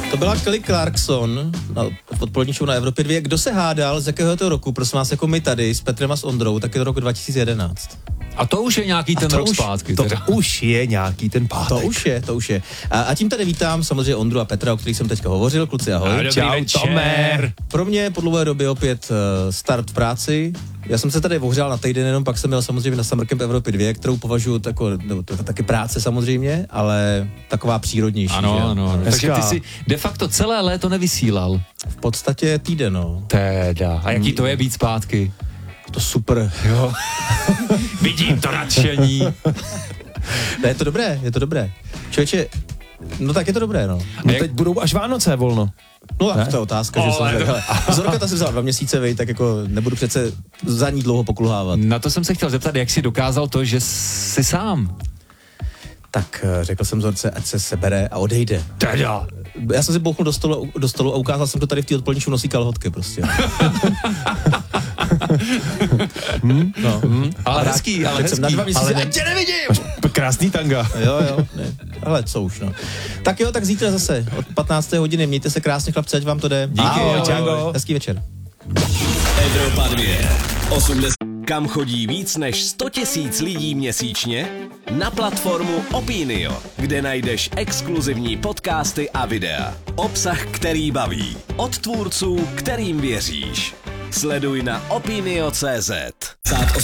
To byla Kelly Clarkson v odpolední show na Evropě 2. Kdo se hádal, z jakého je to roku, prosím vás, jako my tady s Petrem a s Ondrou, tak je to roku 2011. A to už je nějaký ten rok zpátky. To už je nějaký ten pátek. To už je. A tím tady vítám samozřejmě Ondru a Petra, o kterých jsem teďka hovořil. Kluci, ahoj. Čau, Tome. Pro mě po dlouhé době opět start v práci. Já jsem se tady ohřál na týden, jenom pak jsem měl samozřejmě na Summer Camp Evropy 2, kterou považuji to taky práce samozřejmě, ale taková přírodnější. Ano. Takže ty si de facto celé léto nevysílal. V podstatě týden, no. Teda. A jaký to je být zpátky? To super. Jo. Vidím to nadšení. Ne, je to dobré. Člověče, no tak je to dobré, no. No teď budou až Vánoce volno. No tak to je otázka, že jsem řekl. Zorka ta si vzala 2 měsíce, tak jako nebudu přece za ní dlouho pokulhávat. Na to jsem se chtěl zeptat, jak jsi dokázal to, že jsi sám? Tak řekl jsem Zorce, ať se sebere a odejde. Teda. Já jsem si bouchnul do stolu a ukázal jsem to tady v té odpolední show, nosí kalhotky prostě. Ale hezký. Jsem na 2 měsíce, ať tě nevidím! Krásný tanga. Jo, ne. Ale co už, no. Tak jo, tak zítra zase od 15. hodiny. Mějte se krásně, chlapci, ať vám to jde. Díky, ahoj. Hezký večer. Evropa 2. 80. Kam chodí víc než 100 000 lidí měsíčně? Na platformu Opinio, kde najdeš exkluzivní podcasty a videa. Obsah, který baví. Od tvůrců, kterým věříš. Sleduj na opinio.cz.